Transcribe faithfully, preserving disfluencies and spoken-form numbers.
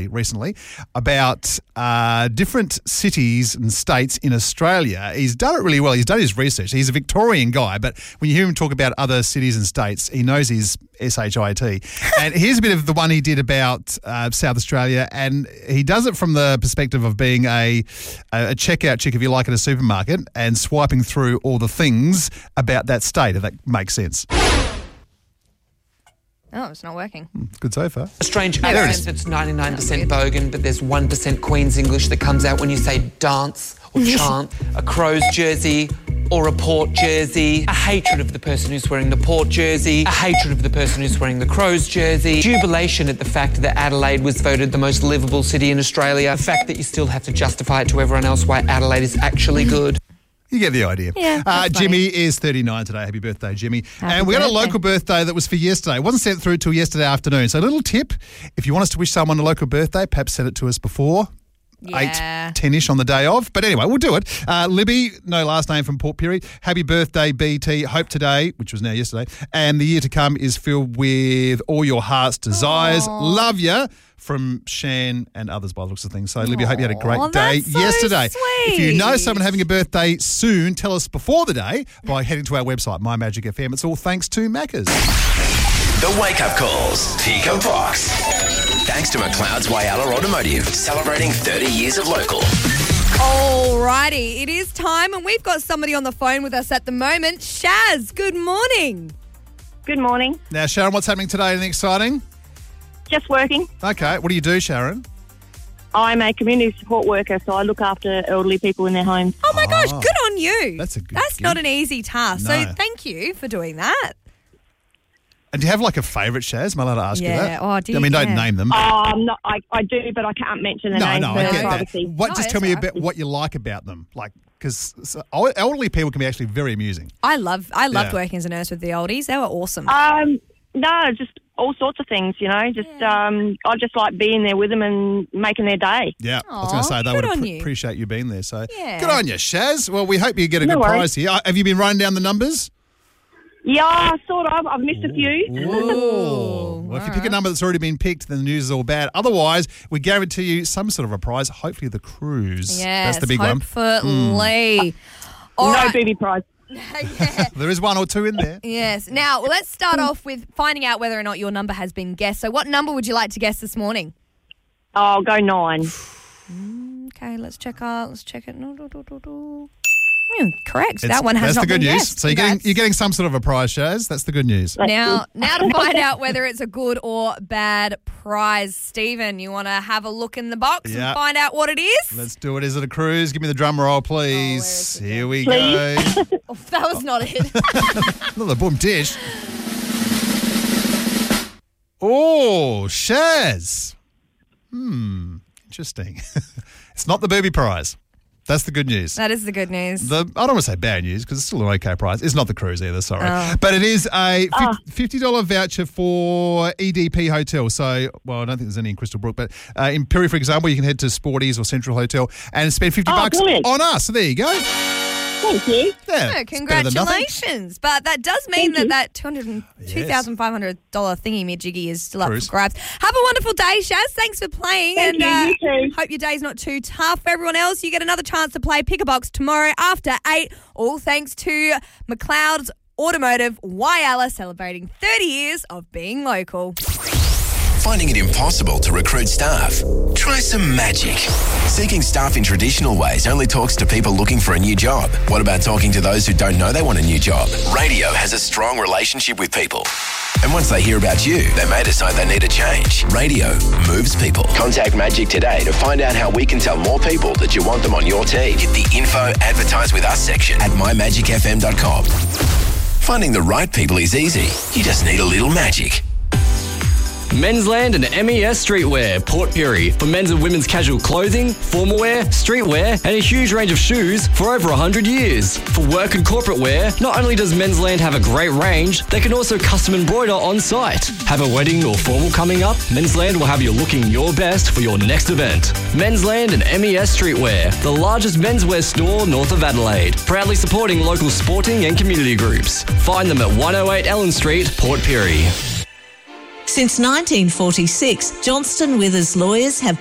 recently about uh, different cities and states in Australia. He's done it really well. He's done his research. He's a Victorian guy, but when you hear him talk about other cities and states, he knows his S H I T. And here's a bit of the one he did about uh, South Australia, and he does it from the perspective of being a, a checkout chick, if you like, at a supermarket and swiping through all the things about that state, if that makes sense. Oh, it's not working. It's good so far. A strange accent that's ninety-nine percent Bogan, but there's one percent Queen's English that comes out when you say dance or chant, a Crows jersey or a Port jersey, a hatred of the person who's wearing the Port jersey, a hatred of the person who's wearing the Crows jersey, jubilation at the fact that Adelaide was voted the most livable city in Australia, the fact that you still have to justify it to everyone else why Adelaide is actually good. You get the idea. Yeah, uh, Jimmy is thirty-nine today. Happy birthday, Jimmy. Happy and we got a birthday. local birthday that was for yesterday. It wasn't sent through till yesterday afternoon. So a little tip, if you want us to wish someone a local birthday, perhaps send it to us before Yeah. eight ten-ish on the day of. But anyway, we'll do it. Uh, Libby, no last name from Port Pirie. Happy birthday, B T. Hope today, which was now yesterday, and the year to come is filled with all your heart's desires. Aww. Love ya. From Shan and others by the looks of things. So, Libby, I hope you had a great Aw, day that's so yesterday. If you know sweet. someone having a birthday soon, tell us before the day by heading to our website, My Magic F M. It's all thanks to Macca's. The Wake Up Calls. Pico Box. Thanks to McLeod's Whyalla Automotive, celebrating thirty years of local. Alrighty, it is time, and we've got somebody on the phone with us at the moment. Shaz, good morning. Good morning. Now, Sharon, what's happening today? Anything exciting? Just working. Okay. What do you do, Sharon? I'm a community support worker, so I look after elderly people in their homes. Oh my gosh, Oh. good on you. That's a good That's gig. not an easy task. No. So thank you for doing that. And do you have like a favourite, Shaz? Am I allowed to ask Yeah. you that? Oh, do you- I mean, don't yeah. name them. Oh, I'm not, I, I do, but I can't mention the no, name no, for I get privacy. that. What? No, just it's tell me all right. about what you like about them. Like, because elderly people can be actually very amusing. I love I loved Yeah. working as a nurse with the oldies. They were awesome. Um, no, just all sorts of things, you know. Just um, I just like being there with them and making their day. Yeah, I was Aw, going to say they good would on appre- you. appreciate you being there. So Yeah. good on you, Shaz. Well, we hope you get a No good worries. prize here. Uh, Have you been writing down the numbers? Yeah, sort of. I've missed a few. Oh, well, if you pick a number that's already been picked, then the news is all bad. Otherwise, we guarantee you some sort of a prize. Hopefully, the cruise. Yes, That's the big one. hopefully. All no right. booby prize. Yeah. There is one or two in there. Yes. Now, let's start off with finding out whether or not your number has been guessed. So what number would you like to guess this morning? I'll go nine. Okay, let's check out. Let's check it. No, no, no, no, no. Hmm, correct. It's- that one has that's not the good been news. guessed. So you're getting Congrats. you're getting some sort of a prize, Shaz. That's the good news. That's Now, good. now to find out whether it's a good or bad prize, Stephen, you want to have a look in the box Yeah. and find out what it is? Let's do it. Is it a cruise? Give me the drum roll, Oh, please. is the Here we Please. go. Oh, that was not it. Not the boom dish. Oh, Shaz. Hmm. Interesting. It's not the booby prize. That's the good news. That is the good news. The I don't want to say bad news because it's still an okay prize. It's not the cruise either, sorry. Oh. But it is a Oh. fifty dollars voucher for E D P Hotel. So, well, I don't think there's any in Crystal Brook, but uh, in Perry, for example, you can head to Sporties or Central Hotel and spend fifty Oh, bucks brilliant. on us. So there you go. Thank you. Yeah. Oh, it's better than nothing. congratulations. But that does mean Thank that you. that two hundred two thousand five hundred dollars thingy-majiggy is still up Cruise. for grabs. Have a wonderful day, Shaz. Thanks for playing. Thank and you. uh, You too. hope your day's not too tough. Everyone else, you get another chance to play Pick a Box tomorrow after eight. All thanks to McLeod's Automotive Whyalla, celebrating thirty years of being local. Finding it impossible to recruit staff? Try some magic. Seeking staff in traditional ways only talks to people looking for a new job. What about talking to those who don't know they want a new job? Radio has a strong relationship with people. And once they hear about you, they may decide they need a change. Radio moves people. Contact Magic today to find out how we can tell more people that you want them on your team. Hit the info advertise with us section at my magic f m dot com. Finding the right people is easy. You just need a little magic. Mensland and M E S Streetwear, Port Pirie, for men's and women's casual clothing, formal wear, streetwear, and a huge range of shoes for over one hundred years. For work and corporate wear, not only does Mensland have a great range, they can also custom embroider on site. Have a wedding or formal coming up? Mensland will have you looking your best for your next event. Mensland and M E S Streetwear, the largest menswear store north of Adelaide, proudly supporting local sporting and community groups. Find them at one oh eight Ellen Street, Port Pirie. Since nineteen forty-six, Johnston Withers lawyers have